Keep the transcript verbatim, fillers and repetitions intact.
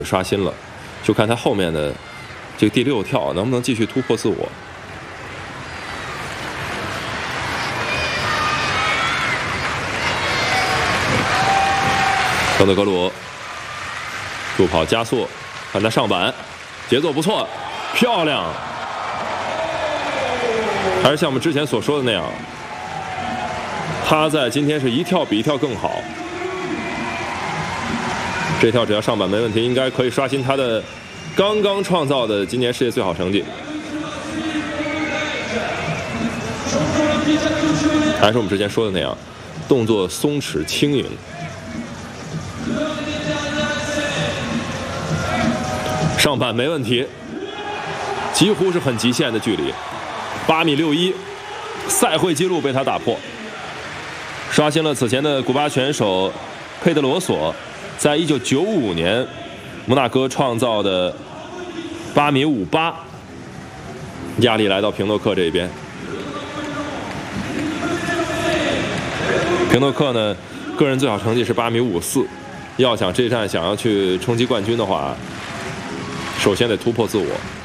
刷新了，就看他后面的这个第六跳能不能继续突破自我。邓德格鲁助跑加速，看他上板，节奏不错，漂亮。还是像我们之前所说的那样，他在今天是一跳比一跳更好。这跳只要上板没问题，应该可以刷新他的刚刚创造的今年世界最好成绩。还是我们之前说的那样，动作松弛轻盈。上板没问题，几乎是很极限的距离，八米六一，赛会纪录被他打破，刷新了此前的古巴选手佩德罗索在一九九五年摩纳哥创造的八米五八，压力来到平诺克这边。平诺克呢，个人最好成绩是八米五四，要想这站想要去冲击冠军的话，首先得突破自我。